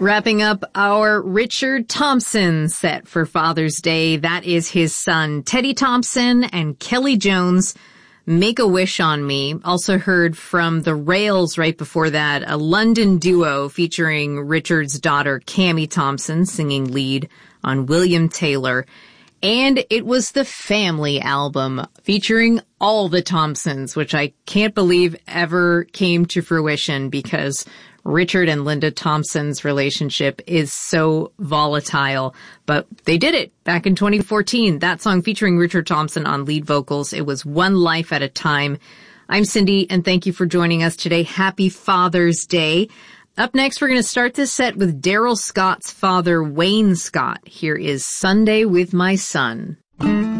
Wrapping up our Richard Thompson set for Father's Day. That is his son, Teddy Thompson, and Kelly Jones, Make a Wish on Me. Also heard from the Rails right before that, a London duo featuring Richard's daughter, Cammie Thompson, singing lead on William Taylor. And it was the Family album featuring all the Thompsons, which I can't believe ever came to fruition because Richard and Linda Thompson's relationship is so volatile, but they did it back in 2014. That song featuring Richard Thompson on lead vocals. It was One Life at a Time. I'm Cindy, and thank you for joining us today. Happy Father's Day. Up next, we're going to start this set with Daryl Scott's father, Wayne Scott. Here is Sunday with My Son.